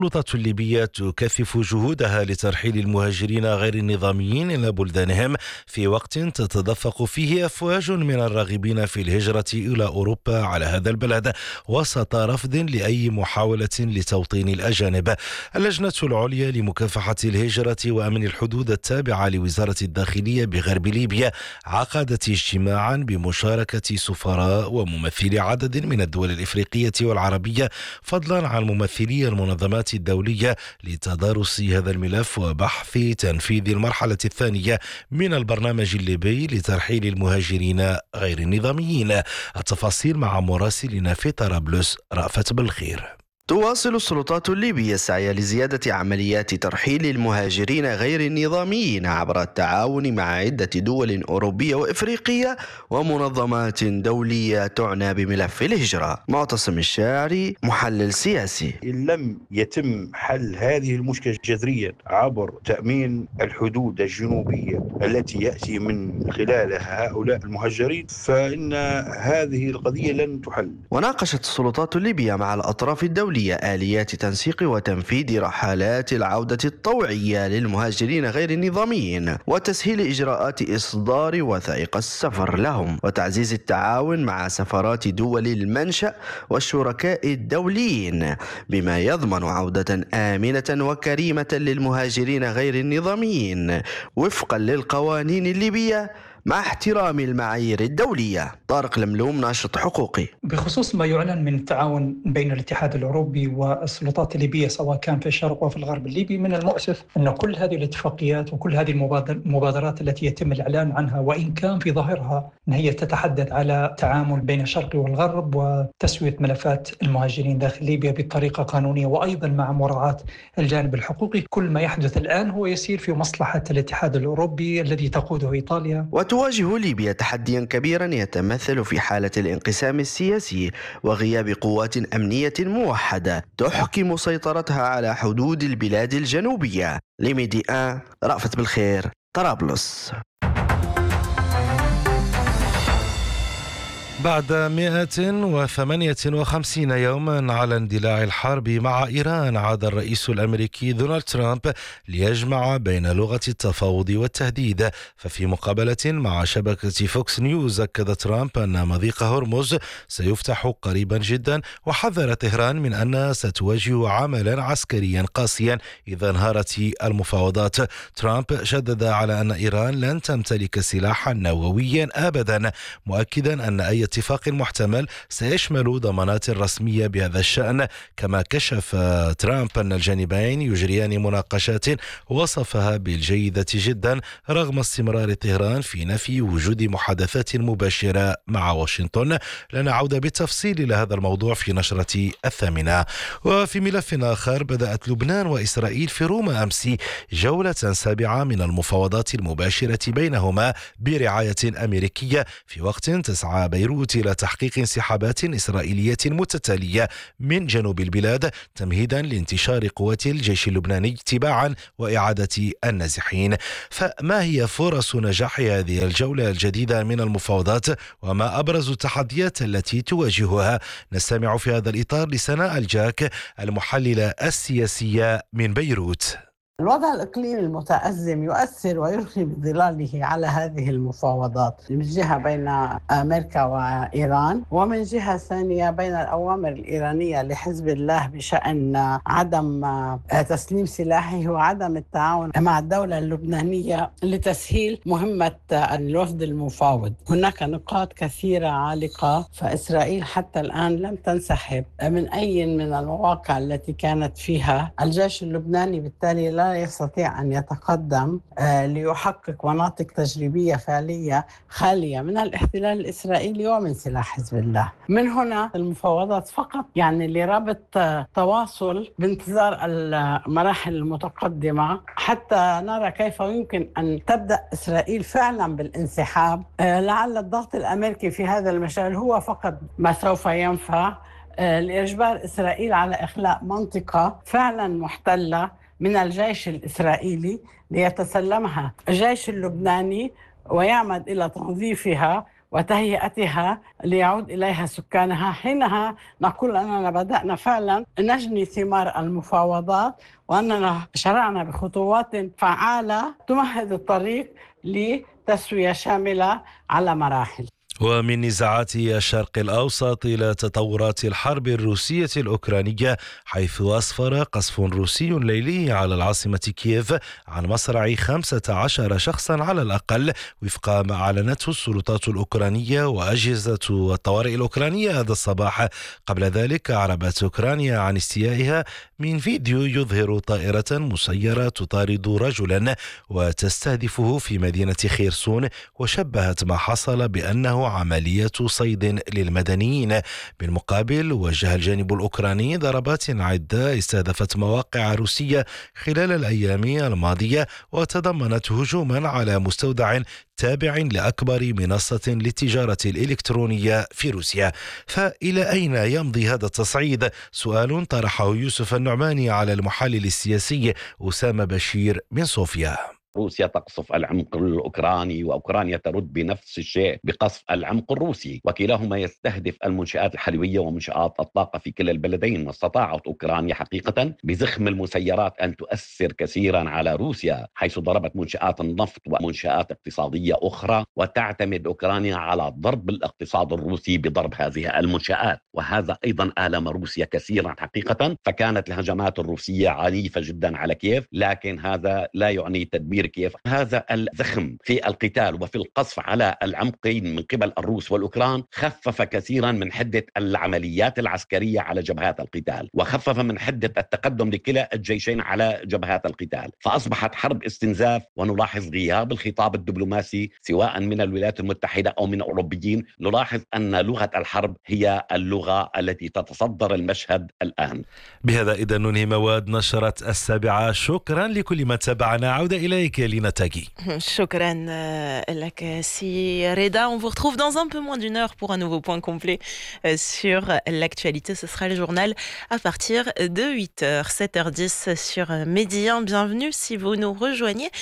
السلطات الليبية تكثف جهودها لترحيل المهاجرين غير النظاميين إلى بلدانهم في وقت تتدفق فيه أفواج من الراغبين في الهجرة إلى أوروبا على هذا البلد وسط رفض لأي محاولة لتوطين الأجانب. اللجنة العليا لمكافحة الهجرة وأمن الحدود التابعة لوزارة الداخلية بغرب ليبيا عقدت اجتماعا بمشاركة سفراء وممثلي عدد من الدول الإفريقية والعربية فضلا عن ممثلي المنظمات الدولية لتدارس هذا الملف وبحث تنفيذ المرحلة الثانية من البرنامج الليبي لترحيل المهاجرين غير النظاميين. التفاصيل مع مراسلنا في طرابلس رأفت بالخير. تواصل السلطات الليبية السعي لزيادة عمليات ترحيل المهاجرين غير النظاميين عبر التعاون مع عدة دول أوروبية وإفريقية ومنظمات دولية تعنى بملف الهجرة. معتصم الشاعري محلل سياسي: إن لم يتم حل هذه المشكلة جذريا عبر تأمين الحدود الجنوبية التي يأتي من خلالها هؤلاء المهاجرين فإن هذه القضية لن تحل. وناقشت السلطات الليبية مع الأطراف الدولية آليات تنسيق وتنفيذ رحلات العودة الطوعية للمهاجرين غير النظاميين وتسهيل إجراءات إصدار وثائق السفر لهم وتعزيز التعاون مع سفارات دول المنشأ والشركاء الدوليين بما يضمن عودة آمنة وكريمة للمهاجرين غير النظاميين وفقا للقوانين الليبية مع احترام المعايير الدولية. طارق لملوم، ناشط حقوقي. بخصوص ما يعلن من التعاون بين الاتحاد الأوروبي والسلطات الليبية سواء كان في الشرق وفي الغرب الليبي، من المؤسف أن كل هذه الاتفاقيات وكل هذه المبادرات التي يتم الإعلان عنها وإن كان في ظاهرها أن هي تتحدث على تعامل بين الشرق والغرب وتسوية ملفات المهاجرين داخل ليبيا بطريقة قانونية وأيضا مع مراعاة الجانب الحقوقي، كل ما يحدث الآن هو يسير في مصلحة الاتحاد الأوروبي الذي تقوده إيطاليا. وتواجه ليبيا تحديا كبيرا يتمثل في حالة الانقسام السياسي وغياب قوات أمنية موحدة تحكم سيطرتها على حدود البلاد الجنوبية. لميدي رأفت بالخير، طرابلس. بعد 158 يوما على اندلاع الحرب مع إيران، عاد الرئيس الأمريكي دونالد ترامب ليجمع بين لغة التفاوض والتهديد. ففي مقابلة مع شبكة فوكس نيوز أكد ترامب أن مضيق هرمز سيفتح قريبا جدا، وحذر طهران من أنها ستواجه عملا عسكريا قاسيا إذا انهارت المفاوضات. ترامب شدد على أن إيران لن تمتلك سلاحا نوويا أبدا، مؤكدا أن أي اتفاق محتمل سيشمل ضمانات رسمية بهذا الشأن. كما كشف ترامب أن الجانبين يجريان مناقشات وصفها بالجيدة جدا رغم استمرار طهران في نفي وجود محادثات مباشرة مع واشنطن. لنعود بالتفصيل إلى هذا الموضوع في نشرة 8. وفي ملف آخر، بدأت لبنان وإسرائيل في روما أمس جولة سابعة من المفاوضات المباشرة بينهما برعاية أمريكية، في وقت تسعى بيروت إلى تحقيق انسحابات إسرائيلية متتالية من جنوب البلاد تمهيدا لانتشار قوات الجيش اللبناني تباعا وإعادة النازحين. فما هي فرص نجاح هذه الجولة الجديدة من المفاوضات وما أبرز التحديات التي تواجهها؟ نستمع في هذا الإطار لسناء الجاك المحللة السياسية من بيروت. الوضع الإقليمي المتأزم يؤثر ويلقي بظلاله على هذه المفاوضات، من جهة بين أمريكا وإيران، ومن جهة ثانية بين الأوامر الإيرانية لحزب الله بشأن عدم تسليم سلاحه وعدم التعاون مع الدولة اللبنانية لتسهيل مهمة الوفد المفاوض. هناك نقاط كثيرة عالقة، فإسرائيل حتى الآن لم تنسحب من أي من المواقع التي كانت فيها الجيش اللبناني، بالتالي لا يستطيع أن يتقدم ليحقق مناطق تجريبية فعلية خالية من الاحتلال الإسرائيلي ومن سلاح حزب الله. من هنا المفاوضات فقط لربط تواصل بانتظار المراحل المتقدمة حتى نرى كيف يمكن أن تبدأ إسرائيل فعلا بالانسحاب. لعل الضغط الأمريكي في هذا المجال هو فقط ما سوف ينفع لإجبار إسرائيل على إخلاء منطقة فعلا محتلة من الجيش الإسرائيلي ليتسلمها الجيش اللبناني ويعمد إلى تنظيفها وتهيئتها ليعود إليها سكانها. حينها نقول أننا بدأنا فعلا نجني ثمار المفاوضات، وأننا شرعنا بخطوات فعالة تمهد الطريق لتسوية شاملة على مراحل. ومن نزاعات الشرق الأوسط إلى تطورات الحرب الروسية الأوكرانية، حيث أسفر قصف روسي ليلي على العاصمة كييف عن مصرع 15 شخصا على الأقل، وفق ما أعلنته السلطات الأوكرانية وأجهزة الطوارئ الأوكرانية هذا الصباح. قبل ذلك أعربت أوكرانيا عن استيائها من فيديو يظهر طائرة مسيرة تطارد رجلا وتستهدفه في مدينة خيرسون، وشبهت ما حصل بأنه عملية صيد للمدنيين. بالمقابل، وجه الجانب الأوكراني ضربات عدة استهدفت مواقع روسية خلال الأيام الماضية، وتضمنت هجوما على مستودع تابع لأكبر منصة للتجارة الإلكترونية في روسيا. فإلى أين يمضي هذا التصعيد؟ سؤال طرحه يوسف النعماني على المحلل السياسي أسامة بشير من صوفيا. روسيا تقصف العمق الأوكراني وأوكرانيا ترد بنفس الشيء بقصف العمق الروسي، وكلاهما يستهدف المنشآت الحيوية ومنشآت الطاقة في كلا البلدين. واستطاعت أوكرانيا حقيقة بزخم المسيرات أن تؤثر كثيرا على روسيا، حيث ضربت منشآت النفط ومنشآت اقتصادية أخرى، وتعتمد أوكرانيا على ضرب الاقتصاد الروسي بضرب هذه المنشآت، وهذا أيضا آلم روسيا كثيرا حقيقة. فكانت الهجمات الروسية عنيفة جدا على كييف، لكن هذا لا يعني تدمير كييف. هذا الزخم في القتال وفي القصف على العمقين من قبل الروس والأوكران خفف كثيرا من حدة العمليات العسكرية على جبهات القتال، وخفف من حدة التقدم لكلا الجيشين على جبهات القتال، فأصبحت حرب استنزاف. ونلاحظ غياب الخطاب الدبلوماسي سواء من الولايات المتحدة أو من الأوروبيين. نلاحظ أن لغة الحرب هي اللغة التي تتصدر المشهد الآن. بهذا إذا ننهي مواد نشرة 7. شكرا لكل من تابعنا. عودة إليك لينا تاجي. شكرا لك سي رضا. On vous retrouve dans un peu moins d'une heure pour un nouveau point complet sur l'actualité. Ce sera le journal à partir de 8h, 7h10 sur Medi 1. Bienvenue si vous nous rejoignez.